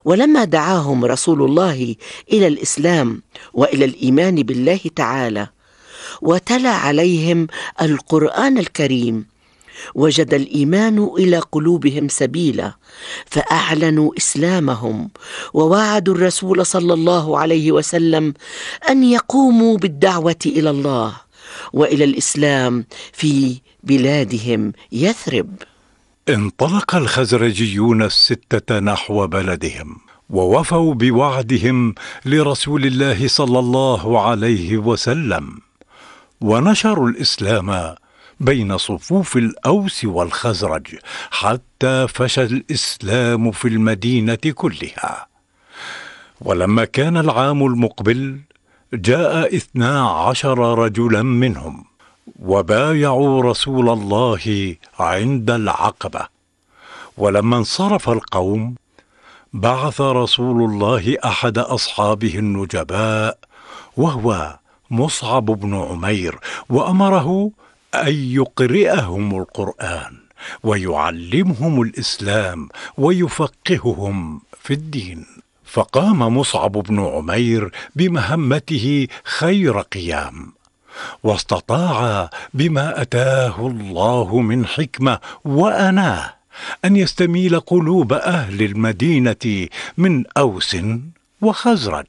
ولما دعاهم رسول الله إلى الإسلام وإلى الإيمان بالله تعالى وتلا عليهم القرآن الكريم، وجد الإيمان إلى قلوبهم سبيلا، فأعلنوا إسلامهم ووعدوا الرسول صلى الله عليه وسلم أن يقوموا بالدعوة إلى الله وإلى الإسلام في بلادهم يثرب. انطلق الخزرجيون الستة نحو بلدهم، ووفوا بوعدهم لرسول الله صلى الله عليه وسلم، ونشروا الإسلام بين صفوف الأوس والخزرج حتى فشى الإسلام في المدينة كلها. ولما كان العام المقبل جاء 12 رجلا منهم وبايعوا رسول الله عند العقبة. ولما انصرف القوم بعث رسول الله أحد أصحابه النجباء وهو مصعب بن عمير، وأمره أن يقرئهم القرآن ويعلمهم الإسلام ويفقههم في الدين. فقام مصعب بن عمير بمهمته خير قيام، واستطاع بما أتاه الله من حكمة وأناه أن يستميل قلوب أهل المدينة من أوس وخزرج.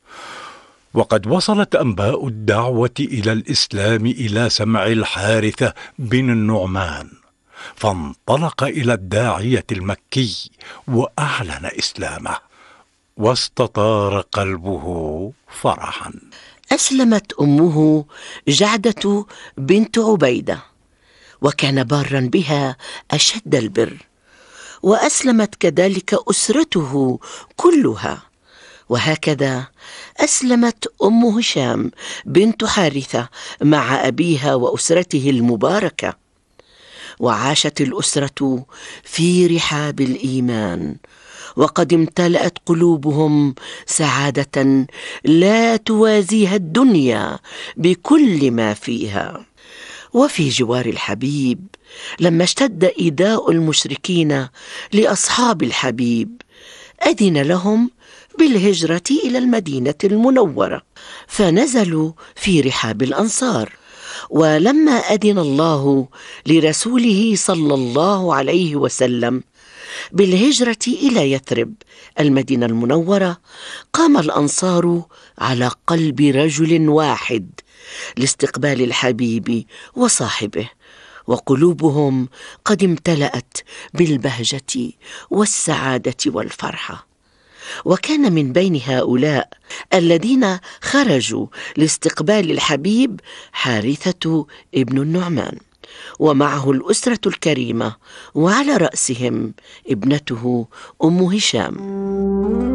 وقد وصلت أنباء الدعوة إلى الإسلام إلى سمع الحارثة بن النعمان، فانطلق إلى الداعية المكي وأعلن إسلامه، واستطار قلبه فرحا. أسلمت أمه جعدة بنت عبيدة، وكان بارا بها أشد البر، وأسلمت كذلك أسرته كلها. وهكذا أسلمت أم هشام بنت حارثة مع أبيها وأسرته المباركة، وعاشت الأسرة في رحاب الإيمان، وقد امتلأت قلوبهم سعادة لا توازيها الدنيا بكل ما فيها. وفي جوار الحبيب لما اشتد إيذاء المشركين لأصحاب الحبيب أذن لهم بالهجرة إلى المدينة المنورة، فنزلوا في رحاب الأنصار. ولما أذن الله لرسوله صلى الله عليه وسلم بالهجرة إلى يثرب المدينة المنورة، قام الأنصار على قلب رجل واحد لاستقبال الحبيب وصاحبه، وقلوبهم قد امتلأت بالبهجة والسعادة والفرحة. وكان من بين هؤلاء الذين خرجوا لاستقبال الحبيب حارثة ابن النعمان، ومعه الأسرة الكريمة، وعلى رأسهم ابنته أم هشام.